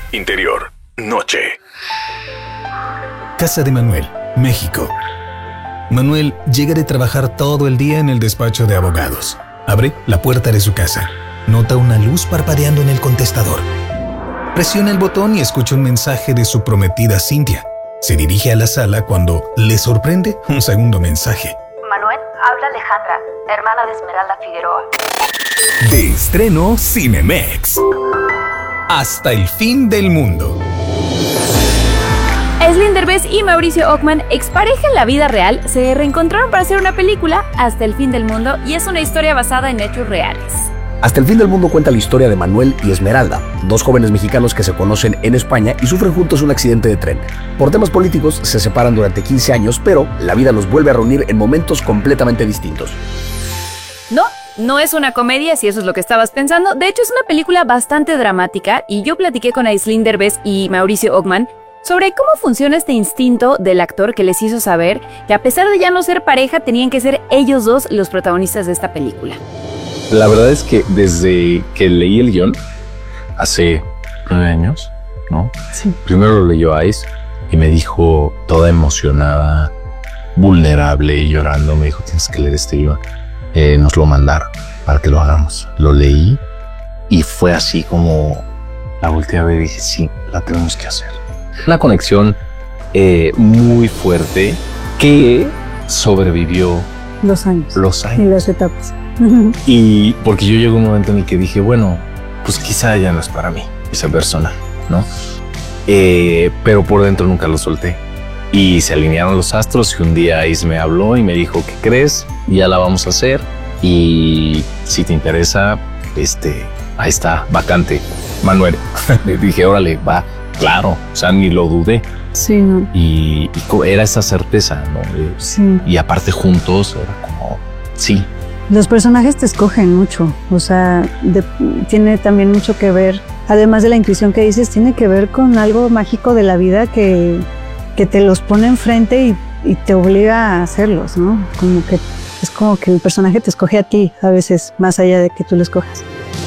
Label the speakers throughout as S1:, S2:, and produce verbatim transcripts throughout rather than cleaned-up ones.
S1: Interior, noche.
S2: Casa de Manuel, México. Manuel llega de trabajar todo el día en el despacho de abogados. Abre la puerta de su casa. Nota una luz parpadeando en el contestador. Presiona el botón y escucha un mensaje de su prometida Cintia. Se dirige a la sala cuando le sorprende un segundo mensaje.
S3: Manuel, habla Alejandra, hermana de Esmeralda Figueroa.
S2: De estreno Cinemex. Hasta el fin del mundo.
S4: Aislinn Derbez y Mauricio Ockman, expareja en la vida real, se reencontraron para hacer una película, Hasta el fin del mundo, y es una historia basada en hechos reales.
S5: Hasta el fin del mundo cuenta la historia de Manuel y Esmeralda, dos jóvenes mexicanos que se conocen en España y sufren juntos un accidente de tren. Por temas políticos se separan durante quince años, pero la vida los vuelve a reunir en momentos completamente distintos.
S4: No, no es una comedia, si eso es lo que estabas pensando. De hecho, es una película bastante dramática, y yo platiqué con Aislinn Derbez y Mauricio Ockman sobre cómo funciona este instinto del actor que les hizo saber que a pesar de ya no ser pareja, tenían que ser ellos dos los protagonistas de esta película.
S6: La verdad es que desde que leí el guión, hace nueve años, ¿no?
S7: Sí.
S6: Primero lo leyó Ais y me dijo, toda emocionada, vulnerable y llorando, me dijo, tienes que leer este guión. Eh, nos lo mandaron para que lo hagamos. Lo leí y fue así como la volteé a ver y dije, sí, la tenemos que hacer. Una conexión eh, muy fuerte que sobrevivió
S7: Los años.
S6: los años.
S7: Y las etapas.
S6: Y porque yo llego a un momento en el que dije, bueno, pues quizá ya no es para mí esa persona, ¿no? Eh, pero por dentro nunca lo solté. Y se alinearon los astros y un día Is me habló y me dijo, ¿qué crees? Ya la vamos a hacer. Y si te interesa, este, ahí está, vacante, Manuel. Le dije, órale, va, claro. O sea, ni lo dudé.
S7: Sí, no.
S6: Y, y era esa certeza, ¿no? Eh,
S7: Sí.
S6: Y aparte juntos, era como, sí.
S7: Los personajes te escogen mucho, o sea, de, tiene también mucho que ver, además de la intuición que dices, tiene que ver con algo mágico de la vida que, que te los pone enfrente y, y te obliga a hacerlos, ¿no? Como que es como que el personaje te escoge a ti, a veces, más allá de que tú lo escojas.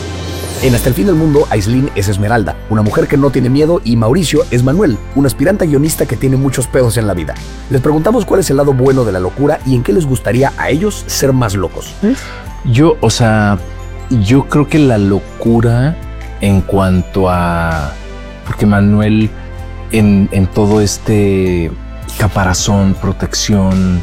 S5: En Hasta el fin del mundo, Aislinn es Esmeralda, una mujer que no tiene miedo, y Mauricio es Manuel, un aspirante guionista que tiene muchos pedos en la vida. Les preguntamos cuál es el lado bueno de la locura y en qué les gustaría a ellos ser más locos.
S7: ¿Eh?
S6: Yo, o sea, yo creo que la locura en cuanto a... Porque Manuel en, en todo este caparazón, protección,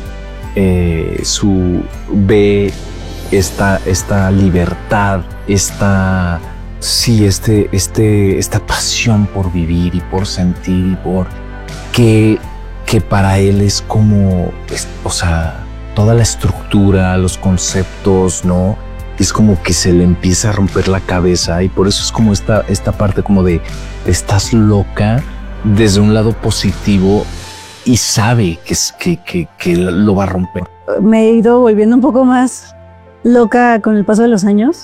S6: eh, su ve esta, esta libertad, esta... Sí, este, este, esta pasión por vivir y por sentir y por que, que para él es como, es, o sea, toda la estructura, los conceptos, ¿no? Es como que se le empieza a romper la cabeza y por eso es como esta, esta parte como de estás loca desde un lado positivo y sabe que, que, que, que lo va a romper.
S7: Me he ido volviendo un poco más loca con el paso de los años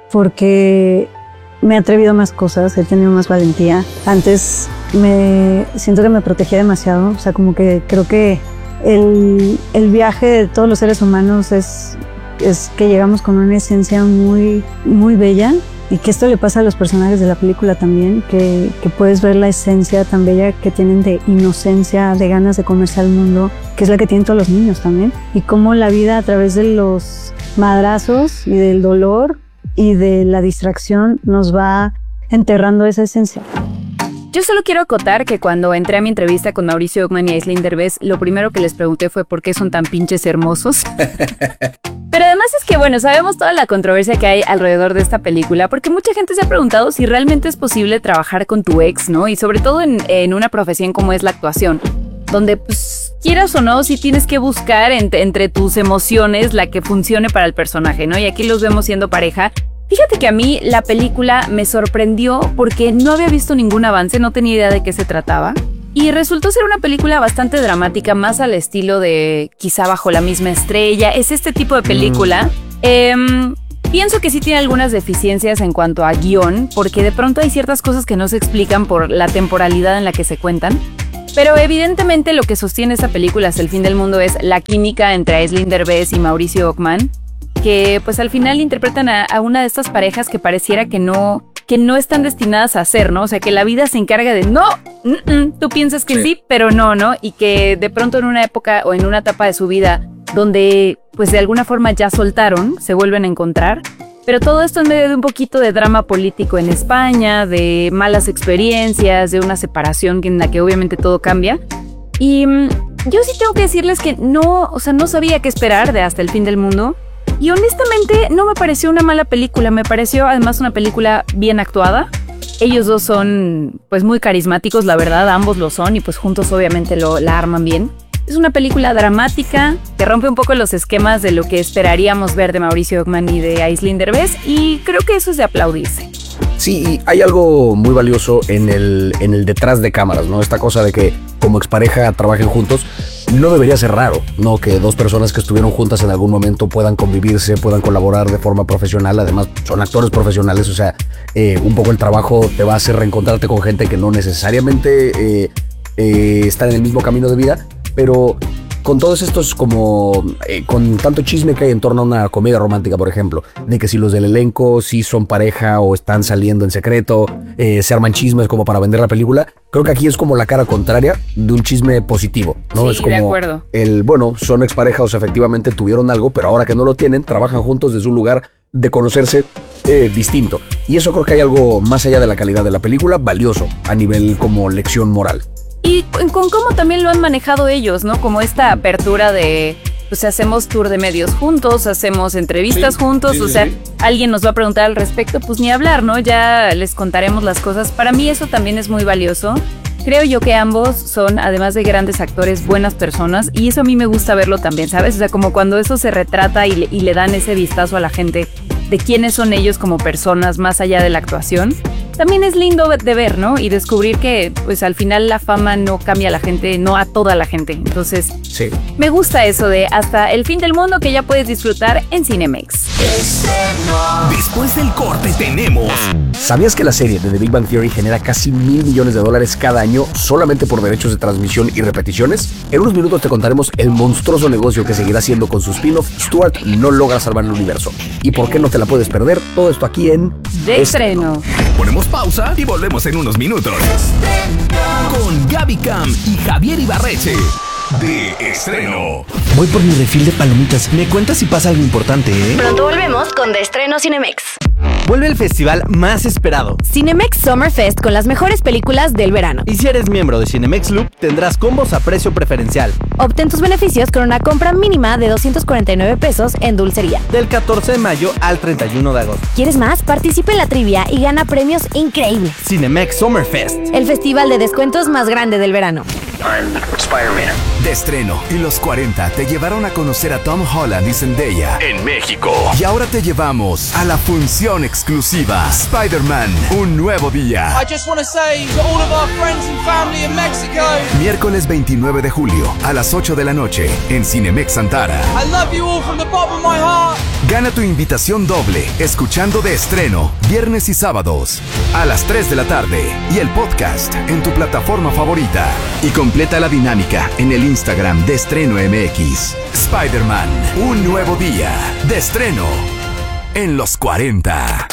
S7: porque me he atrevido a más cosas, he tenido más valentía. Antes me siento que me protegía demasiado, o sea, como que creo que el, el viaje de todos los seres humanos es, es que llegamos con una esencia muy, muy bella, y que esto le pasa a los personajes de la película también, que, que puedes ver la esencia tan bella que tienen de inocencia, de ganas de comerse al mundo, que es la que tienen todos los niños también, y cómo la vida a través de los madrazos y del dolor y de la distracción nos va enterrando esa esencia.
S4: Yo solo quiero acotar que cuando entré a mi entrevista con Mauricio Ockman y Aislinn Derbez, lo primero que les pregunté fue por qué son tan pinches hermosos. Pero además es que, bueno, sabemos toda la controversia que hay alrededor de esta película, porque mucha gente se ha preguntado si realmente es posible trabajar con tu ex, ¿no? Y sobre todo en, en una profesión como es la actuación, donde, pues, quieras o no, sí tienes que buscar entre, entre tus emociones la que funcione para el personaje, ¿no? Y aquí los vemos siendo pareja. Fíjate que a mí la película me sorprendió porque no había visto ningún avance, no tenía idea de qué se trataba. Y resultó ser una película bastante dramática, más al estilo de Quizá bajo la misma estrella. Es este tipo de película. Mm. Eh, pienso que sí tiene algunas deficiencias en cuanto a guión, porque de pronto hay ciertas cosas que no se explican por la temporalidad en la que se cuentan. Pero evidentemente lo que sostiene esta película Hasta el fin del mundo es la química entre Aislinn Derbez y Mauricio Ockman, que pues al final interpretan a, a una de estas parejas que pareciera que no, que no están destinadas a ser, ¿no? O sea, que la vida se encarga de no, mm-mm, tú piensas que sí. sí, pero no, ¿no? Y que de pronto en una época o en una etapa de su vida donde pues de alguna forma ya soltaron, se vuelven a encontrar. Pero todo esto en medio de un poquito de drama político en España, de malas experiencias, de una separación en la que obviamente todo cambia. Y mmm, yo sí tengo que decirles que no, o sea, no sabía qué esperar de Hasta el fin del mundo. Y honestamente no me pareció una mala película, me pareció además una película bien actuada. Ellos dos son pues muy carismáticos, la verdad, ambos lo son y pues juntos obviamente lo, la arman bien. Es una película dramática que rompe un poco los esquemas de lo que esperaríamos ver de Mauricio Ockman y de Aislinn Derbez y creo que eso es de aplaudirse.
S5: Sí, y hay algo muy valioso en el, en el detrás de cámaras, ¿no? Esta cosa de que como expareja trabajen juntos no debería ser raro, ¿no? Que dos personas que estuvieron juntas en algún momento puedan convivirse, puedan colaborar de forma profesional. Además, son actores profesionales, o sea, eh, un poco el trabajo te va a hacer reencontrarte con gente que no necesariamente eh, eh, está en el mismo camino de vida, pero con todos estos como, eh, con tanto chisme que hay en torno a una comedia romántica, por ejemplo, de que si los del elenco sí son pareja o están saliendo en secreto, eh, se arman chismes como para vender la película, creo que aquí es como la cara contraria de un chisme positivo, ¿no?
S4: Sí,
S5: es como
S4: de acuerdo.
S5: El, bueno, son exparejas, efectivamente tuvieron algo, pero ahora que no lo tienen, trabajan juntos desde un lugar de conocerse eh, distinto. Y eso creo que hay algo más allá de la calidad de la película, valioso a nivel como lección moral.
S4: Y con cómo también lo han manejado ellos, ¿no? Como esta apertura de, pues hacemos tour de medios juntos, hacemos entrevistas sí, juntos, sí, o sea, sí. Alguien nos va a preguntar al respecto, pues ni hablar, ¿no? Ya les contaremos las cosas. Para mí eso también es muy valioso. Creo yo que ambos son, además de grandes actores, buenas personas y eso a mí me gusta verlo también, ¿sabes? O sea, como cuando eso se retrata y le, y le dan ese vistazo a la gente de quiénes son ellos como personas más allá de la actuación. También es lindo de ver, ¿no? Y descubrir que, pues, al final la fama no cambia a la gente, no a toda la gente. Entonces,
S5: sí.
S4: Me gusta eso de Hasta el fin del mundo que ya puedes disfrutar en Cinemex.
S1: Después del corte tenemos...
S5: ¿Sabías que la serie de The Big Bang Theory genera casi mil millones de dólares cada año solamente por derechos de transmisión y repeticiones? En unos minutos te contaremos el monstruoso negocio que seguirá haciendo con su spin-off Stuart no logra salvar el universo. ¿Y por qué no te la puedes perder? Todo esto aquí en...
S4: De estreno.
S1: Ponemos pausa y volvemos en unos minutos. Con Gaby Cam y Javier Ibarreche. De estreno.
S8: Voy por mi refil de palomitas. Me cuentas si pasa algo importante, ¿eh?
S3: Pronto volvemos con De Estreno Cinemex.
S8: Vuelve el festival más esperado,
S9: Cinemex Summer Fest, con las mejores películas del verano.
S8: Y si eres miembro de Cinemex Loop, tendrás combos a precio preferencial.
S9: Obtén tus beneficios con una compra mínima de doscientos cuarenta y nueve pesos en dulcería.
S8: Del catorce de mayo al treinta y uno de agosto.
S9: ¿Quieres más? Participa en la trivia y gana premios increíbles.
S8: Cinemex Summer Fest,
S9: el festival de descuentos más grande del verano.
S1: Spider-Man. De estreno y los cuarenta te llevaron a conocer a Tom Holland y Zendaya en México. Y ahora te llevamos a la función exclusiva Spider-Man, un nuevo día.
S10: I just want to say to all of our friends and family in Mexico.
S1: Miércoles veintinueve de julio a las ocho de la noche en Cinemex Antara.
S10: I love you all from the bottom of my heart.
S1: Gana tu invitación doble escuchando De Estreno viernes y sábados a las tres de la tarde y el podcast en tu plataforma favorita. Y completa la dinámica en el Instagram de Estreno M X. Spider-Man, un nuevo día. De estreno en los cuarenta.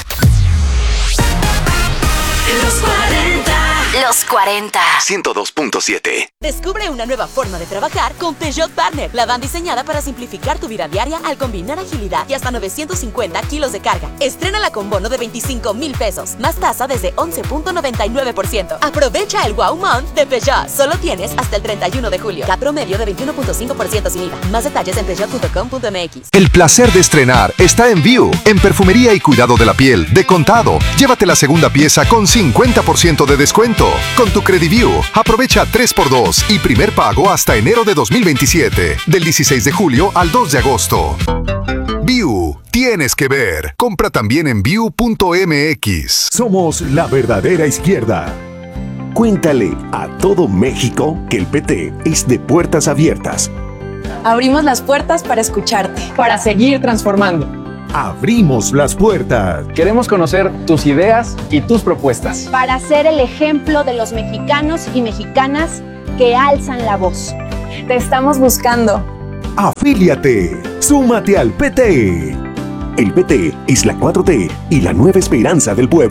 S3: En los cuarenta. Los cuarenta.
S1: ciento dos punto siete.
S11: Descubre una nueva forma de trabajar con Peugeot Partner. La van diseñada para simplificar tu vida diaria al combinar agilidad y hasta novecientos cincuenta kilos de carga. Estrénala con bono de veinticinco mil pesos, más tasa desde once punto noventa y nueve por ciento. Aprovecha el Wow Month de Peugeot. Solo tienes hasta el treinta y uno de julio. C A T promedio de veintiuno punto cinco por ciento sin I V A. Más detalles en peugeot punto com punto m x.
S12: El placer de estrenar está en View, en perfumería y cuidado de la piel, de contado. Llévate la segunda pieza con cincuenta por ciento de descuento. Con tu CrediView, aprovecha tres por dos y primer pago hasta enero de dos mil veintisiete, del dieciséis de julio al dos de agosto. View, tienes que ver. Compra también en view punto m x.
S13: Somos la verdadera izquierda. Cuéntale a todo México que el P T es de puertas abiertas.
S14: Abrimos las puertas para escucharte, para seguir transformando.
S13: Abrimos las puertas.
S6: Queremos conocer tus ideas y tus propuestas.
S15: Para ser el ejemplo de los mexicanos y mexicanas que alzan la voz.
S14: Te estamos buscando.
S13: Afíliate. Súmate al P T. El P T es la cuatro T y la nueva esperanza del pueblo.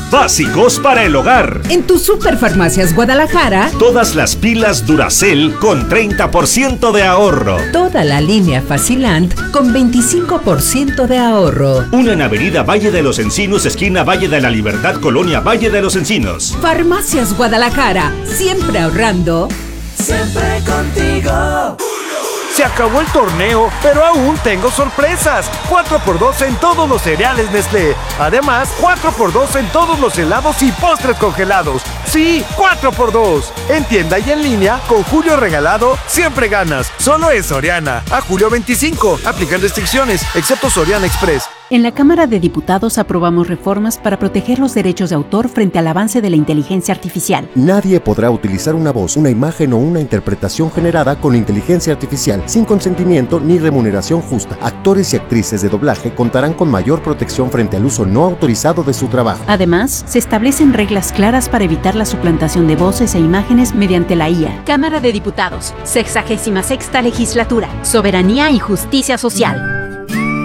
S16: básicos para el hogar.
S17: En tu Superfarmacias Guadalajara,
S16: todas las pilas Duracell con treinta por ciento de ahorro.
S17: Toda la línea Facilant con veinticinco por ciento de ahorro.
S16: Una en Avenida Valle de los Encinos, esquina Valle de la Libertad, Colonia Valle de los Encinos.
S17: Farmacias Guadalajara, siempre ahorrando.
S10: Siempre contigo.
S18: Se acabó el torneo, pero aún tengo sorpresas. cuatro por dos en todos los cereales Nestlé. Además, cuatro por dos en todos los helados y postres congelados. Sí, cuatro por dos. En tienda y en línea, con Julio Regalado, siempre ganas. Solo en Soriana. A julio veinticinco. Aplican restricciones, excepto Soriana Express.
S19: En la Cámara de Diputados aprobamos reformas para proteger los derechos de autor frente al avance de la inteligencia artificial.
S20: Nadie podrá utilizar una voz, una imagen o una interpretación generada con inteligencia artificial sin consentimiento ni remuneración justa. Actores y actrices de doblaje contarán con mayor protección frente al uso no autorizado de su trabajo.
S19: Además, se establecen reglas claras para evitar la suplantación de voces e imágenes mediante la I A.
S21: Cámara de Diputados, sexagésima sexta legislatura, Soberanía y Justicia Social.